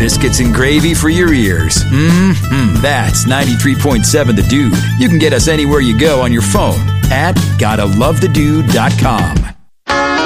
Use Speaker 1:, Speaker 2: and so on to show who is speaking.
Speaker 1: biscuits and gravy for your ears. That's 93.7 The Dude. You can get us anywhere you go on your phone at GottaLoveTheDude.com.